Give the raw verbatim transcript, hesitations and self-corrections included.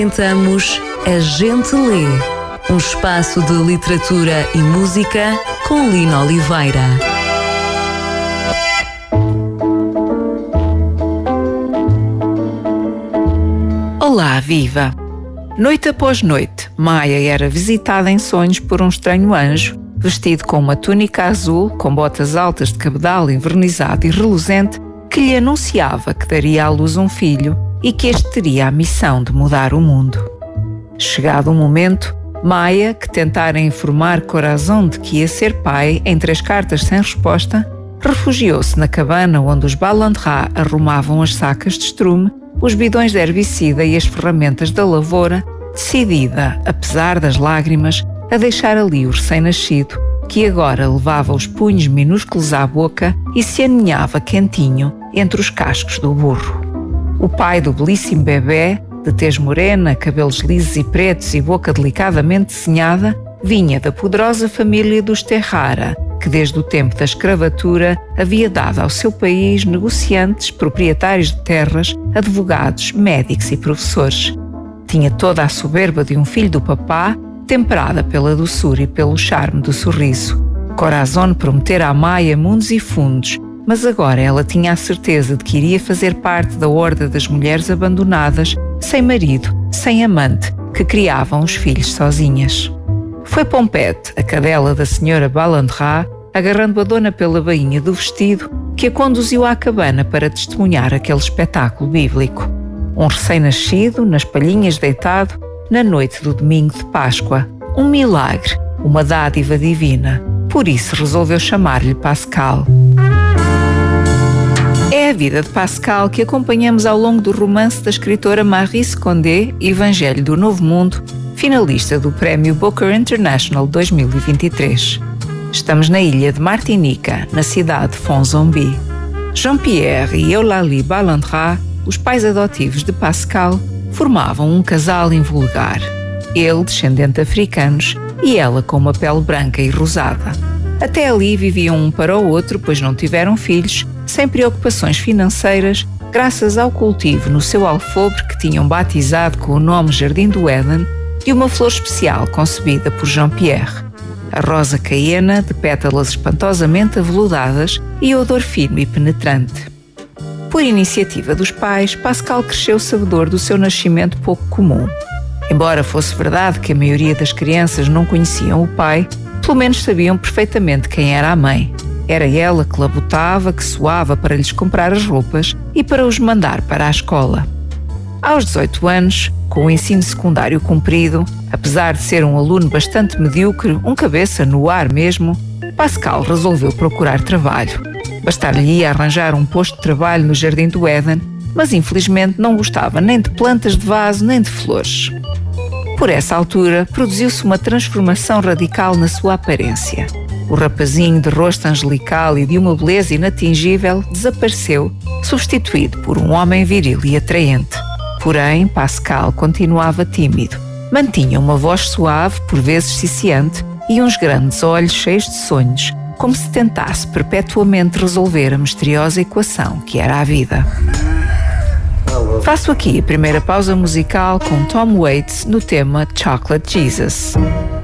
Apresentamos A Gente Lê, um espaço de literatura e música com Lina Oliveira. Olá, viva! Noite após noite, Maia era visitada em sonhos por um estranho anjo, vestido com uma túnica azul, com botas altas de cabedal envernizado e reluzente, que lhe anunciava que daria à luz um filho e que este teria a missão de mudar o mundo. Chegado o momento, Maia, que tentara informar Corazon de que ia ser pai em três cartas sem resposta, refugiou-se na cabana onde os Balandrá arrumavam as sacas de estrume, os bidões de herbicida e as ferramentas da lavoura, decidida, apesar das lágrimas, a deixar ali o recém-nascido, que agora levava os punhos minúsculos à boca e se aninhava quentinho entre os cascos do burro. O pai do belíssimo bebê, de tez morena, cabelos lisos e pretos e boca delicadamente desenhada, vinha da poderosa família dos Terrara, que desde o tempo da escravatura havia dado ao seu país negociantes, proprietários de terras, advogados, médicos e professores. Tinha toda a soberba de um filho do papá, temperada pela doçura e pelo charme do sorriso. Corazon prometera a Maia mundos e fundos, mas agora ela tinha a certeza de que iria fazer parte da horda das mulheres abandonadas, sem marido, sem amante, que criavam os filhos sozinhas. Foi Pompete, a cadela da senhora Balandrá, agarrando a dona pela bainha do vestido, que a conduziu à cabana para testemunhar aquele espetáculo bíblico. Um recém-nascido, nas palhinhas deitado, na noite do domingo de Páscoa. Um milagre, uma dádiva divina. Por isso resolveu chamar-lhe Pascal. É a vida de Pascal que acompanhamos ao longo do romance da escritora Maryse Condé, Evangelho do Novo Mundo, finalista do Prémio Booker International dois mil e vinte e três. Estamos na ilha de Martinica, na cidade de Fonzombi. Jean-Pierre e Eulalie Balandrá, os pais adotivos de Pascal, formavam um casal invulgar. Ele, descendente de africanos, e ela com uma pele branca e rosada. Até ali viviam um para o outro, pois não tiveram filhos, sem preocupações financeiras, graças ao cultivo no seu alfobre que tinham batizado com o nome Jardim do Éden, de uma flor especial concebida por Jean-Pierre. A rosa caena, de pétalas espantosamente aveludadas e odor firme e penetrante. Por iniciativa dos pais, Pascal cresceu sabedor do seu nascimento pouco comum. Embora fosse verdade que a maioria das crianças não conheciam o pai, pelo menos sabiam perfeitamente quem era a mãe. Era ela que labutava, que suava para lhes comprar as roupas e para os mandar para a escola. Aos dezoito anos, com o ensino secundário cumprido, apesar de ser um aluno bastante medíocre, um cabeça no ar mesmo, Pascal resolveu procurar trabalho. Bastar-lhe arranjar um posto de trabalho no Jardim do Éden, mas infelizmente não gostava nem de plantas de vaso nem de flores. Por essa altura, produziu-se uma transformação radical na sua aparência. O rapazinho de rosto angelical e de uma beleza inatingível desapareceu, substituído por um homem viril e atraente. Porém, Pascal continuava tímido. Mantinha uma voz suave, por vezes ciciante, e uns grandes olhos cheios de sonhos, como se tentasse perpetuamente resolver a misteriosa equação que era a vida. Faço aqui a primeira pausa musical com Tom Waits no tema Chocolate Jesus.